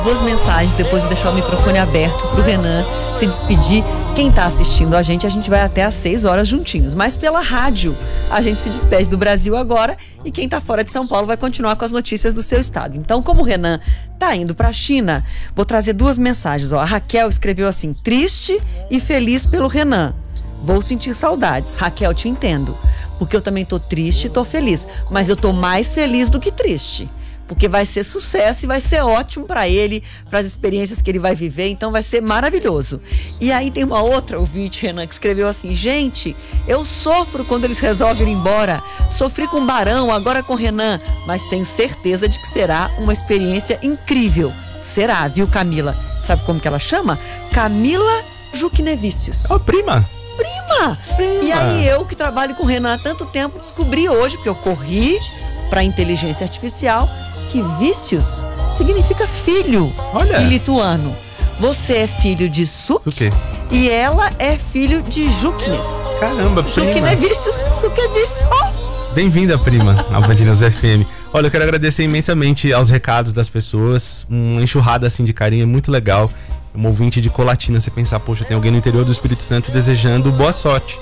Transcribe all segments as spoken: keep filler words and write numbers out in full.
Duas mensagens, depois de deixar o microfone aberto pro Renan se despedir. Quem tá assistindo a gente, a gente vai até às seis horas juntinhos, mas pela rádio a gente se despede do Brasil agora e quem tá fora de São Paulo vai continuar com as notícias do seu estado. Então, como o Renan tá indo pra China, vou trazer duas mensagens. Ó, a Raquel escreveu assim: triste e feliz pelo Renan. Vou sentir saudades. Raquel, te entendo, porque eu também tô triste e tô feliz, mas eu tô mais feliz do que triste. Porque vai ser sucesso e vai ser ótimo para ele, para as experiências que ele vai viver, então vai ser maravilhoso. E aí tem uma outra ouvinte, Renan, que escreveu assim: gente, eu sofro quando eles resolvem ir embora, sofri com o Barão, agora com o Renan, mas tenho certeza de que será uma experiência incrível. Será, viu, Camila? Sabe como que ela chama? Camila Juquinevicius. Ô, oh, prima! Prima! Prima! E aí eu, que trabalho com o Renan há tanto tempo, descobri hoje, porque eu corri para a inteligência artificial, que vícios significa filho. Olha. Em lituano. Você é filho de Suk Suke. E ela é filho de Juknes. Caramba, prima. Juknevicius, Sukevicius. Oh. Bem-vinda, prima, ao Band News F M. Olha, eu quero agradecer imensamente aos recados das pessoas. Uma enxurrada assim de carinho, é muito legal. Um ouvinte de Colatina, você pensar, poxa, tem alguém no interior do Espírito Santo desejando boa sorte.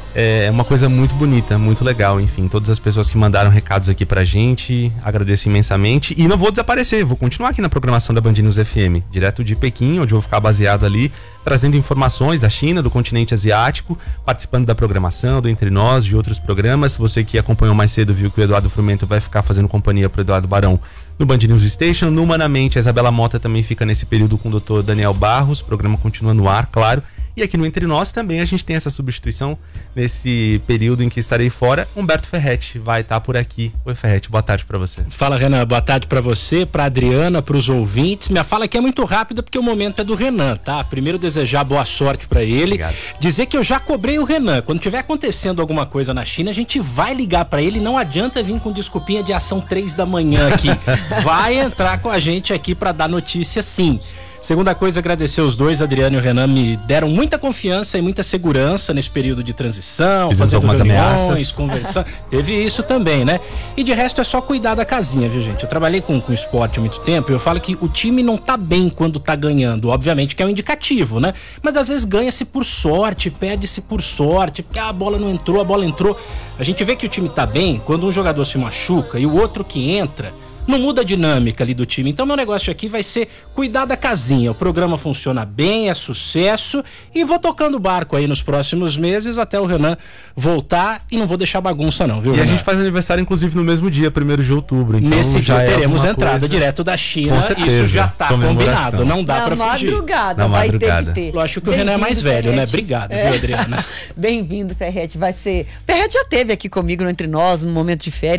É uma coisa muito bonita, muito legal, enfim, todas as pessoas que mandaram recados aqui pra gente, agradeço imensamente e não vou desaparecer, vou continuar aqui na programação da Band News F M, direto de Pequim, onde eu vou ficar baseado ali, trazendo informações da China, do continente asiático, participando da programação, do Entre Nós, de outros programas. Você que acompanhou mais cedo viu que o Eduardo Frumento vai ficar fazendo companhia pro Eduardo Barão no Band News Station. No Humanamente, a Isabela Mota também fica nesse período com o doutor Daniel Barros, o programa continua no ar, claro. E aqui no Entre Nós também a gente tem essa substituição nesse período em que estarei fora. Humberto Ferretti vai estar por aqui. Oi, Ferretti, boa tarde pra você. Fala, Renan, boa tarde pra você, pra Adriana, pros ouvintes. Minha fala aqui é muito rápida porque o momento é do Renan, tá? Primeiro desejar boa sorte pra ele. Obrigado. Dizer que eu já cobrei o Renan. Quando tiver acontecendo alguma coisa na China, a gente vai ligar pra ele. Não adianta vir com desculpinha de ação três da manhã aqui. Vai entrar com a gente aqui pra dar notícia, sim. Segunda coisa, agradecer os dois, Adriano e o Renan, me deram muita confiança e muita segurança nesse período de transição, Fizemos fazendo algumas reuniões, ameaças. conversando. Teve isso também, né? E de resto é só cuidar da casinha, viu, gente? Eu trabalhei com, com esporte há muito tempo e eu falo que o time não tá bem quando tá ganhando, obviamente que é um indicativo, né? Mas às vezes ganha-se por sorte, perde-se por sorte, porque ah, a bola não entrou, a bola entrou. A gente vê que o time tá bem quando um jogador se machuca e o outro que entra não muda a dinâmica ali do time. Então meu negócio aqui vai ser cuidar da casinha. O programa funciona bem, é sucesso e vou tocando o barco aí nos próximos meses até o Renan voltar e não vou deixar bagunça não, viu, E Renan? a gente faz aniversário inclusive no mesmo dia, primeiro de outubro. Então Nesse já dia é teremos alguma entrada coisa. direto da China. Com certeza. Isso já tá Comemoração. combinado, não dá Na pra fugir. madrugada, Na vai madrugada. ter que ter. Eu acho que o Renan é mais Bem-vindo, velho, né? Ferretti. Obrigado, É. viu, Adriana? Bem-vindo, Ferretti, vai ser... Ferretti já teve aqui comigo no Entre Nós, no momento de férias.